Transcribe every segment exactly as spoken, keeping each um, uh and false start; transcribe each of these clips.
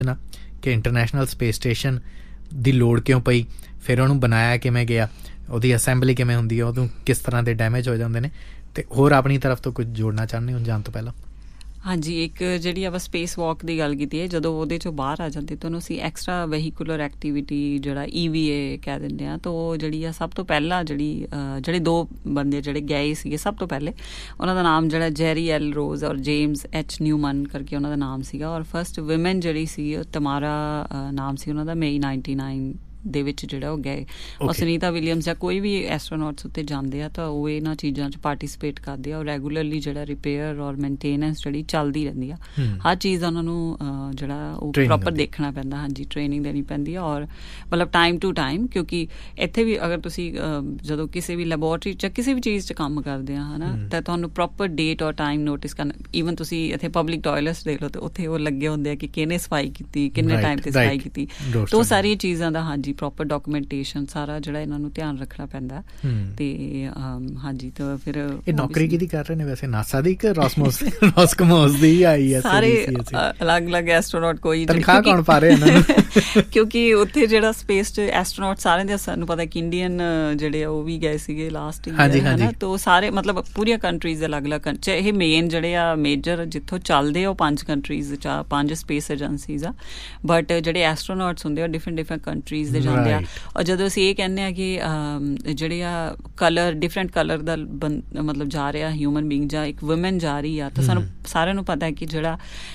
ਨਾ ਕਿ international space station ਦੀ ਲੋੜ ਕਿਉਂ ਪਈ, ਫਿਰ ਉਹਨੂੰ ਬਣਾਇਆ ਕਿਵੇਂ ਗਿਆ, ਉਹਦੀ ਅਸੈਂਬਲੀ ਕਿਵੇਂ ਹੁੰਦੀ ਹੈ, ਉਹਨੂੰ ਕਿਸ ਤਰ੍ਹਾਂ ਦੇ ਡੈਮੇਜ ਹੋ ਜਾਂਦੇ ਨੇ, ਅਤੇ ਹੋਰ ਆਪਣੀ ਤਰਫ ਤੋਂ ਕੁਝ ਜੋੜਨਾ ਚਾਹੁੰਦੇ ਹੋ ਜਾਣ ਤੋਂ ਪਹਿਲਾਂ? ਹਾਂਜੀ, ਇੱਕ ਜਿਹੜੀ ਆਪਾਂ ਸਪੇਸ ਵਾਕ ਦੀ ਗੱਲ ਕੀਤੀ ਹੈ, ਜਦੋਂ ਉਹਦੇ 'ਚੋਂ ਬਾਹਰ ਆ ਜਾਂਦੇ ਤਾਂ ਉਹਨੂੰ ਅਸੀਂ ਐਕਸਟਰਾ ਵਹੀਕੂਲਰ ਐਕਟੀਵਿਟੀ ਜਿਹੜਾ ਈ ਵੀ ਏ ਕਹਿ ਦਿੰਦੇ ਹਾਂ, ਤਾਂ ਉਹ ਜਿਹੜੀ ਆ ਸਭ ਤੋਂ ਪਹਿਲਾਂ ਜਿਹੜੀ ਜਿਹੜੇ ਦੋ ਬੰਦੇ ਜਿਹੜੇ ਗਏ ਸੀਗੇ ਸਭ ਤੋਂ ਪਹਿਲੇ, ਉਹਨਾਂ ਦਾ ਨਾਮ ਜਿਹੜਾ ਜੈਰੀ ਐਲ ਰੋਜ਼ ਔਰ ਜੇਮਸ ਐਚ ਨਿਊਮਨ ਕਰਕੇ ਉਹਨਾਂ ਦਾ ਨਾਮ ਸੀਗਾ। ਔਰ ਫਸਟ ਵਿਮਨ ਜਿਹੜੀ ਸੀ ਉਹ ਤਮਾਰਾ ਨਾਮ ਸੀ ਉਹਨਾਂ ਦਾ, ਮਈ ਨਾਈਨਟੀ ਨਾਈਨ ਦੇ ਵਿੱਚ ਜਿਹੜਾ ਉਹ ਗਏ। ਔਰ ਸੁਨੀਤਾ ਵਿਲੀਅਮਸ ਜਾਂ ਕੋਈ ਵੀ ਐਸਟਰੋਨੌਟਸ ਉੱਤੇ ਜਾਂਦੇ ਆ ਤਾਂ ਉਹ ਇਹਨਾਂ ਚੀਜ਼ਾਂ 'ਚ ਪਾਰਟੀਸਪੇਟ ਕਰਦੇ ਆ, ਔਰ ਰੈਗੂਲਰਲੀ ਜਿਹੜਾ ਰਿਪੇਅਰ ਔਰ ਮੇਨਟੇਨੈਂਸ ਜਿਹੜੀ ਚੱਲਦੀ ਰਹਿੰਦੀ ਆ, ਹਰ ਚੀਜ਼ ਉਹਨਾਂ ਨੂੰ ਜਿਹੜਾ ਉਹ ਪ੍ਰੋਪਰ ਦੇਖਣਾ ਪੈਂਦਾ। ਹਾਂਜੀ, ਟ੍ਰੇਨਿੰਗ ਦੇਣੀ ਪੈਂਦੀ ਆ, ਔਰ ਮਤਲਬ ਟਾਈਮ ਟੂ ਟਾਈਮ, ਕਿਉਂਕਿ ਇੱਥੇ ਵੀ ਅਗਰ ਤੁਸੀਂ ਜਦੋਂ ਕਿਸੇ ਵੀ ਲੈਬੋਰਟਰੀ 'ਚ ਕਿਸੇ ਵੀ ਚੀਜ਼ 'ਚ ਕੰਮ ਕਰਦੇ ਆ ਹੈ ਨਾ, ਤਾਂ ਤੁਹਾਨੂੰ ਪ੍ਰੋਪਰ ਡੇਟ ਔਰ ਟਾਈਮ ਨੋਟਿਸ ਕਰਨਾ। ਈਵਨ ਤੁਸੀਂ ਇੱਥੇ ਪਬਲਿਕ ਟੋਇਲਟਸ ਦੇਖ ਲਓ ਤਾਂ ਉੱਥੇ ਉਹ ਲੱਗੇ ਹੁੰਦੇ ਆ ਕਿ ਕਿਹਨੇ ਸਫਾਈ ਕੀਤੀ, ਕਿੰਨੇ ਟਾਈਮ 'ਤੇ ਸਫਾਈ ਕੀਤੀ, ਤਾਂ ਉਹ ਸਾਰੀਆਂ ਚੀਜ਼ਾਂ ਦਾ ਹਾਂਜੀ ਪ੍ਰੋਪਰ ਡਾਕੂਮੈਂਟੇਸ਼ਨ ਸਾਰਾ ਜਿਹੜਾ ਇਹਨਾਂ ਨੂੰ ਧਿਆਨ ਰੱਖਣਾ ਪੈਂਦਾ। ਤੇ ਹਾਂਜੀ, ਤਾਂ ਫਿਰ ਇਹ ਨੌਕਰੀ ਕਿਹਦੀ ਕਰ ਰਹੇ ਨੇ ਵੈਸੇ, ਨਾਸਾ ਦੀ ਕਿ ਰੋਸਮੋਸ ਰੋਸਕੋਮੋਸ ਦੀ ਆਈ ਐਸ? ਸਾਰੇ ਅਲੱਗ ਅਲੱਗ ਐਸਟਰੋਨੌਟ, ਕੋਈ ਤਨਖਾਹ ਕੌਣ ਪਾ ਰਿਹਾ ਇਹਨਾਂ ਨੂੰ? ਕਿਉਂਕਿ ਉੱਥੇ ਜਿਹੜਾ ਸਪੇਸ 'ਚ ਐਸਟਰੋਨੌਟ ਸਾਰਿਆਂ ਦੇ, ਸਾਨੂੰ ਪਤਾ ਕਿ ਇੰਡੀਅਨ ਜਿਹੜੇ ਉਹ ਵੀ ਗਏ ਸੀਗੇ ਲਾਸਟ ਈਅਰ ਹੈ ਨਾ, ਤਾਂ ਸਾਰੇ ਮਤਲਬ ਪੂਰੀਆਂ ਕੰਟਰੀਜ਼ ਅਲੱਗ ਅਲੱਗ, ਇਹ ਮੇਨ ਜਿਹੜੇ ਆ ਮੇਜਰ ਜਿੱਥੋਂ ਚੱਲਦੇ ਆ ਉਹ ਪੰਜ ਕੰਟਰੀਜ਼ 'ਚ ਆ, ਪੰਜ ਸਪੇਸ ਏਜੰਸੀਜ਼ ਆ, ਬਟ ਜਿਹੜੇ ਐਸਟਰੋਨੌਟਸ ਹੁੰਦੇ ਆ ਡਿਫਰੈਂਟ ਡਿਫਰੈਂਟ ਕੰਟਰੀਜ਼ ਦੇ ਜਾਂਦੇ ਆ। ਔਰ ਜਦੋਂ ਅਸੀਂ ਇਹ ਕਹਿੰਦੇ ਹਾਂ ਕਿ ਜਿਹੜੇ ਆ ਕਲਰ ਡਿਫਰੈਂਟ ਕਲਰ ਦਾ ਬੰ ਮਤਲਬ ਜਾ ਰਿਹਾ ਹਿਊਮਨ ਬੀਂਗ ਜਾਂ ਇੱਕ ਵੂਮਨ ਜਾ ਰਹੀ ਆ, ਤਾਂ ਸਾਨੂੰ ਸਾਰਿਆਂ ਨੂੰ ਪਤਾ ਹੈ ਕਿ ਜਿਹੜਾ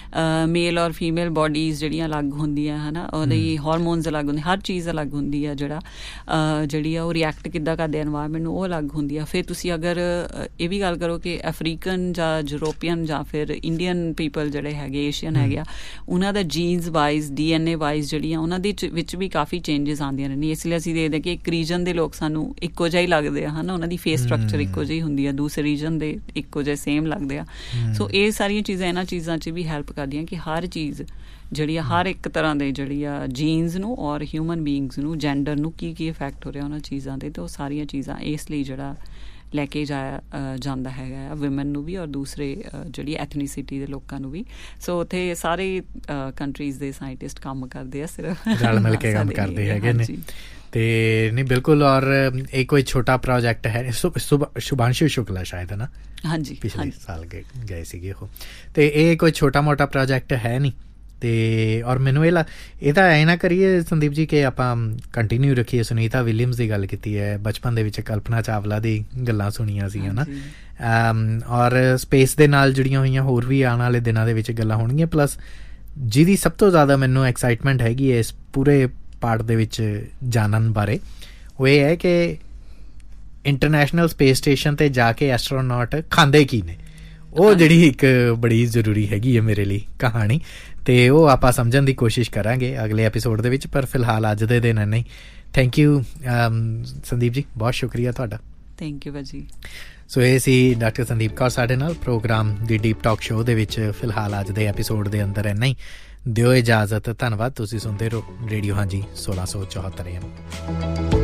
ਮੇਲ ਔਰ ਫੀਮੇਲ ਬੋਡੀਜ਼ ਜਿਹੜੀਆਂ ਅਲੱਗ ਹੁੰਦੀਆਂ ਹੈ ਨਾ, ਉਹਦੀ ਹਾਰਮੋਨਸ ਅਲੱਗ ਹੁੰਦੇ, ਹਰ ਚੀਜ਼ ਅਲੱਗ ਹੁੰਦੀ ਆ, ਜਿਹੜਾ ਜਿਹੜੀ ਆ ਉਹ ਰਿਐਕਟ ਕਿੱਦਾਂ ਕਰਦੇ ਐਨਵਾਇਰਮੈਂਟ ਨੂੰ, ਉਹ ਅਲੱਗ ਹੁੰਦੀ ਆ। ਫਿਰ ਤੁਸੀਂ ਅਗਰ ਇਹ ਵੀ ਗੱਲ ਕਰੋ ਕਿ ਅਫਰੀਕਨ ਜਾਂ ਯੂਰੋਪੀਅਨ ਜਾਂ ਫਿਰ ਇੰਡੀਅਨ ਪੀਪਲ ਜਿਹੜੇ ਹੈਗੇ, ਏਸ਼ੀਅਨ ਹੈਗੇ ਆ, ਉਹਨਾਂ ਦਾ ਜੀਨਸ ਵਾਈਜ਼ ਡੀ ਐਨ ਏ ਵਾਈਜ਼ ਜਿਹੜੀਆਂ ਉਹਨਾਂ ਦੇ ਵਿੱਚ ਵੀ ਕਾਫੀ ਚੇਂਜਿਸ ਆਉਂਦੀਆਂ ਰਹਿੰਦੀਆਂ। ਇਸ ਲਈ ਅਸੀਂ ਦੇਖਦੇ ਕਿ ਇੱਕ ਰੀਜਨ ਦੇ ਲੋਕ ਸਾਨੂੰ ਇੱਕੋ ਜਿਹਾ ਹੀ ਲੱਗਦੇ ਆ ਹੈ ਨਾ, ਉਹਨਾਂ ਦੀ ਫੇਸ ਸਟਰਕਚਰ ਇੱਕੋ ਜਿਹੀ ਹੁੰਦੀ ਆ, ਦੂਸਰੇ ਰੀਜਨ ਦੇ ਇੱਕੋ ਜਿਹੇ ਸੇਮ ਲੱਗਦੇ ਆ। ਸੋ ਇਹ ਸਾਰੀਆਂ ਚੀਜ਼ਾਂ ਇਹਨਾਂ ਚੀਜ਼ਾਂ 'ਚ ਵੀ ਹੈਲਪ ਕਰਦੀਆਂ ਕਿ ਹਰ ਚੀਜ਼ ਜਿਹੜੀ ਆ ਹਰ ਇੱਕ ਤਰ੍ਹਾਂ ਦੇ ਜਿਹੜੀ ਆ ਜੀਨਸ ਨੂੰ ਔਰ ਹਿਊਮਨ ਬੀਂਗਸ ਨੂੰ, ਜੈਂਡਰ ਨੂੰ ਕੀ ਕੀ ਇਫੈਕਟ ਹੋ ਰਿਹਾ ਉਹਨਾਂ ਚੀਜ਼ਾਂ 'ਤੇ, ਤਾਂ ਉਹ ਸਾਰੀਆਂ ਚੀਜ਼ਾਂ ਇਸ ਲਈ ਜਿਹੜਾ ਲੈ ਕੇ ਜਾਇਆ ਜਾਂਦਾ ਹੈਗਾ ਆ ਵਿਮਨ ਨੂੰ ਵੀ ਔਰ ਦੂਸਰੇ ਜਿਹੜੀ ਐਥਨੀਸਿਟੀ ਦੇ ਲੋਕਾਂ ਨੂੰ ਵੀ। ਸੋ ਉੱਥੇ ਸਾਰੇ ਕੰਟਰੀਜ਼ ਦੇ ਸਾਇੰਟਿਸਟ ਕੰਮ ਕਰਦੇ ਆ, ਸਿਰਫ ਰਲ ਮਿਲ ਕੇ ਕੰਮ ਕਰਦੇ ਹੈਗੇ ਨੇ। ਤੇ ਨਹੀਂ ਬਿਲਕੁਲ, ਔਰ ਇਹ ਕੋਈ ਛੋਟਾ ਪ੍ਰੋਜੈਕਟ ਹੈ, ਸ਼ੁਭਾਂਸ਼ੂ ਸ਼ੁਕਲਾ ਸ਼ਾਇਦ ਹੈ ਨਾ, ਹਾਂਜੀ ਪਿਛਲੇ ਸਾਲ ਗਏ ਗਏ ਸੀਗੇ ਉਹ, ਤੇ ਇਹ ਕੋਈ ਛੋਟਾ ਮੋਟਾ ਪ੍ਰੋਜੈਕਟ ਹੈ ਨਹੀਂ। ਤੇ ਔਰ ਮੈਨੂੰ ਇਹ ਲਾ ਇਹ ਤਾਂ ਐਂ ਨਾ ਕਰੀਏ ਸੰਦੀਪ ਜੀ ਕਿ ਆਪਾਂ ਕੰਟੀਨਿਊ ਰੱਖੀਏ, ਸੁਨੀਤਾ ਵਿਲੀਅਮਸ ਦੀ ਗੱਲ ਕੀਤੀ ਹੈ, ਬਚਪਨ ਦੇ ਵਿੱਚ ਕਲਪਨਾ ਚਾਵਲਾ ਦੀ ਗੱਲਾਂ ਸੁਣੀਆਂ ਸੀ ਹੈ ਨਾ, ਔਰ ਸਪੇਸ ਦੇ ਨਾਲ ਜੁੜੀਆਂ ਹੋਈਆਂ ਹੋਰ ਵੀ ਆਉਣ ਵਾਲੇ ਦਿਨਾਂ ਦੇ ਵਿੱਚ ਗੱਲਾਂ ਹੋਣਗੀਆਂ। ਪਲੱਸ ਜਿਹਦੀ ਸਭ ਤੋਂ ਜ਼ਿਆਦਾ ਮੈਨੂੰ ਐਕਸਾਈਟਮੈਂਟ ਹੈਗੀ ਹੈ ਇਸ ਪੂਰੇ ਪਾਰਟ ਦੇ ਵਿੱਚ ਜਾਣਨ ਬਾਰੇ, ਉਹ ਇਹ ਹੈ ਕਿ ਇੰਟਰਨੈਸ਼ਨਲ ਸਪੇਸ ਸਟੇਸ਼ਨ 'ਤੇ ਜਾ ਕੇ ਐਸਟਰੋਨੌਟ ਖਾਂਦੇ ਕੀ ਨੇ, ਉਹ ਜਿਹੜੀ ਇੱਕ ਬੜੀ ਜ਼ਰੂਰੀ ਹੈਗੀ ਹੈ ਮੇਰੇ ਲਈ ਕਹਾਣੀ, ਅਤੇ ਉਹ ਆਪਾਂ ਸਮਝਣ ਦੀ ਕੋਸ਼ਿਸ਼ ਕਰਾਂਗੇ ਅਗਲੇ ਐਪੀਸੋਡ ਦੇ ਵਿੱਚ। ਪਰ ਫਿਲਹਾਲ ਅੱਜ ਦੇ ਦਿਨ ਨਹੀਂ। ਥੈਂਕ ਯੂ ਸੰਦੀਪ ਜੀ, ਬਹੁਤ ਸ਼ੁਕਰੀਆ ਤੁਹਾਡਾ। ਥੈਂਕ ਯੂ ਭਾਜੀ। ਸੋ ਇਹ ਸੀ ਡਾਕਟਰ ਸੰਦੀਪ ਕੌਰ ਸਾਡੇ ਨਾਲ ਪ੍ਰੋਗਰਾਮ ਦੀ ਡੀਪ ਟਾਕ ਸ਼ੋਅ ਦੇ ਵਿੱਚ। ਫਿਲਹਾਲ ਅੱਜ ਦੇ ਐਪੀਸੋਡ ਦੇ ਅੰਦਰ ਇੰਨਾ ਹੀ। ਦਿਓ ਇਜਾਜ਼ਤ, ਧੰਨਵਾਦ। ਤੁਸੀਂ ਸੁਣਦੇ ਰਹੋ ਰੇਡੀਓ ਹਾਂਜੀ ਸੋਲਾਂ ਸੌ ਚੌਹੱਤਰ ਐਮ।